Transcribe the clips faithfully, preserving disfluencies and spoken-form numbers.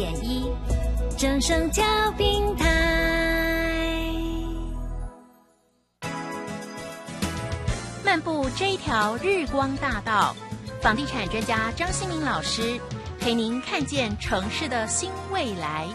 点一，正声调频台。漫步这一条日光大道，房地产专家张新民老师陪您看见城市的新未来。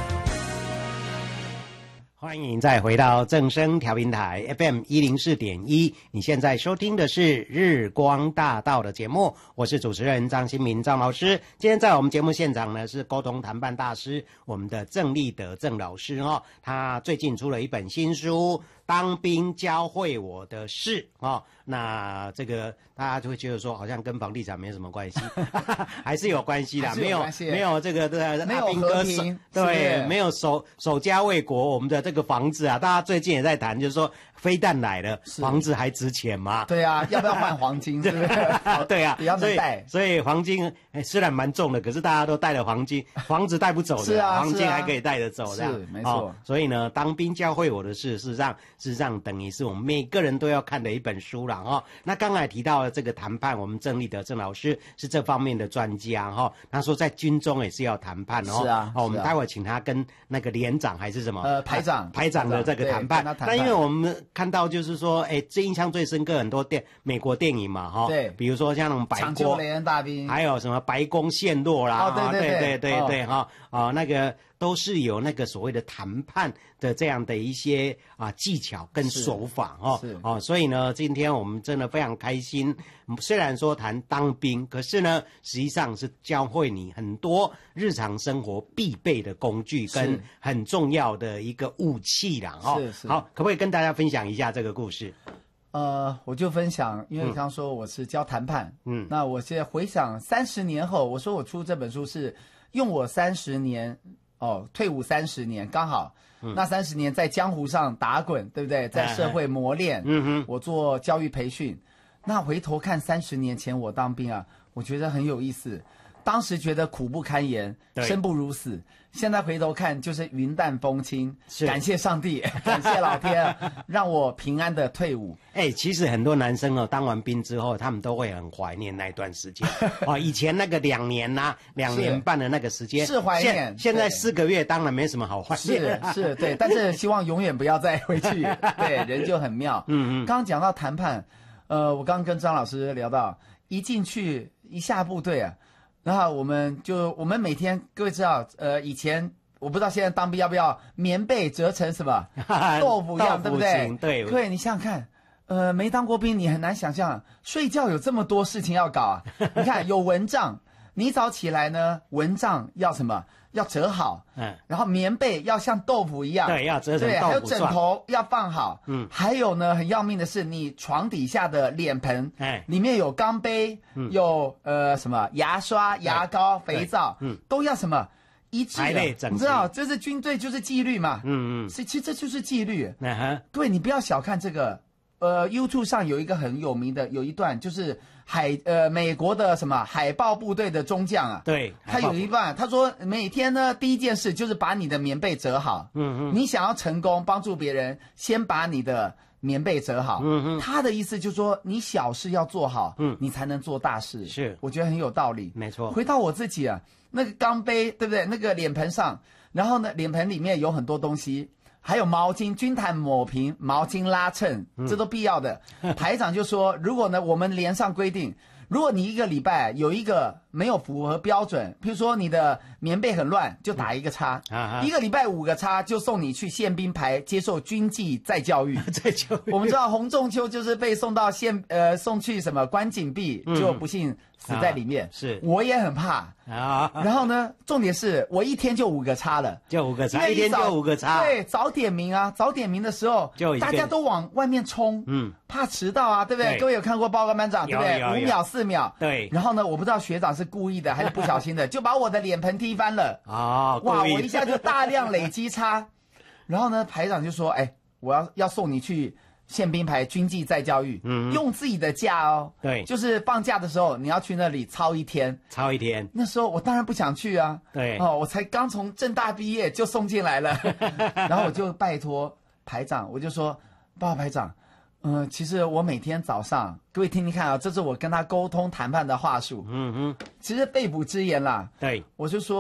欢迎再回到正声调频台 F M 一零四点一，你现在收听的是日光大道的节目，我是主持人张新民张老师。今天在我们节目现场呢是沟通谈判大师我们的郑立德郑老师哦，他最近出了一本新书。当兵教会我的事哦，那这个大家就会觉得说好像跟房地产没什么关系，还是有关系的，没有没有这个对没有和平， 对，没有守守家卫国，我们的这个房子啊，大家最近也在谈，就是说飞弹来了，房子还值钱吗？ 对啊，要不要换黄金？是不是？ 对啊， 不要能带。 所以黄金虽然蛮重的，可是大家都带了黄金，房子带不走的， 是啊， 黄金还可以带得走的， 是没错、 哦。所以呢，当兵教会我的事，事实上。事实上，等于是我们每个人都要看的一本书了哈、哦。那刚才提到了这个谈判，我们郑立德郑老师是这方面的专家哈、哦。他说在军中也是要谈判哦。 是啊。 哦，我们待会请他跟那个连长还是什么？ 呃，排长。 排长的这个谈判。那因为我们看到就是说，哎，最印象最深刻很多电美国电影嘛哈、哦。 对。 比如说像那种白宫。 抢救雷恩大兵。 还有什么白宫陷落啦？ 哦，对对对对对对对哈啊、哦，那个。都是有那个所谓的谈判的这样的一些啊技巧跟手法哦哦，所以呢，今天我们真的非常开心。虽然说谈当兵，可是呢，实际上是教会你很多日常生活必备的工具跟很重要的一个武器啦哦。 是是。 好，可不可以跟大家分享一下这个故事？ 呃，我就分享，因为你刚说我是教谈判， 嗯， 那我现在回想三十年后，我说我出这本书是用我三十年。哦，退伍三十年刚好，嗯、那三十年在江湖上打滚，对不对？在社会磨练， 嗯哼， 我做教育培训。那回头看三十年前我当兵啊，我觉得很有意思。当时觉得苦不堪言，生不如死。现在回头看，就是云淡风轻。感谢上帝，感谢老天，让我平安的退伍。 哎、欸，其实很多男生哦，当完兵之后，他们都会很怀念那一段时间哦。以前那个两年呐、啊，两年半的那个时间是怀念。 现, 现在四个月当然没什么好怀念。 是是，对，但是希望永远不要再回去。对，人就很妙。 嗯嗯。 刚刚讲到谈判，呃，我刚刚跟张老师聊到，一进去一下部队啊。然后我们就我们每天各位知道，呃，以前我不知道现在当兵要不要棉被折成什么豆腐样，对不对？ 对， 对，你想想看，呃，没当过兵，你很难想象睡觉有这么多事情要搞啊。你看有蚊帐，你早起来呢，蚊帐要什么？要折好，嗯，然后棉被要像豆腐一样， 对，要折成豆腐状。 对，还有枕头要放好， 嗯， 还有呢，很要命的是，你床底下的脸盆， 哎， 里面有钢杯，嗯，有呃什么牙刷、牙膏、肥皂，嗯，都要什么一致、啊，你知道，这是军队就是纪律嘛， 嗯嗯， 所以其实这就是纪律。 嗯哼， 对，你不要小看这个，呃 ，YouTube 上有一个很有名的，有一段就是。海呃，美国的什么海豹部队的中将啊， 对， 他有一段，他说每天呢，第一件事就是把你的棉被折好。 嗯嗯， 你想要成功帮助别人，先把你的棉被折好。 嗯嗯， 他的意思就是说，你小事要做好， 嗯， 你才能做大事。 是， 我觉得很有道理。 没错。 回到我自己啊，那个钢杯，对不对？那个脸盆上，然后呢，脸盆里面有很多东西。还有毛巾、军毯抹平、毛巾拉衬，这都必要的。嗯、排长就说，如果呢，我们连上规定，如果你一个礼拜有一个没有符合标准，譬如说你的棉被很乱，就打一个叉；嗯啊、一个礼拜五个叉，就送你去宪兵排接受军纪再教育。 再教育。 我们知道洪仲丘就是被送到宪呃送去什么关禁闭，就不幸死在里面。 嗯啊、是， 我也很怕啊。然后呢，重点是我一天就五个叉了， 就五个叉，一天就五个叉。 对，早点名啊，早点名的时候， 就大家都往外面冲， 嗯， 怕迟到啊，对不对？对各位有看过报告班长，对不对？五秒、四秒， 对。 然后呢，我不知道学长是故意的还是不小心的，就把我的脸盆踢翻了。 啊、哦， 哇！我一下就大量累积差。然后呢，排长就说：“哎，我要要送你去宪兵排军纪再教育，嗯，用自己的假哦， 对， 就是放假的时候你要去那里操一天， 操一天。 那时候我当然不想去啊， 对， 哦，我才刚从政大毕业就送进来了，然后我就拜托排长，我就说，报告排长，嗯、呃，其实我每天早上，各位听听看啊，这是我跟他沟通谈判的话术， 嗯哼， 其实被捕之言啦， 对， 我就说。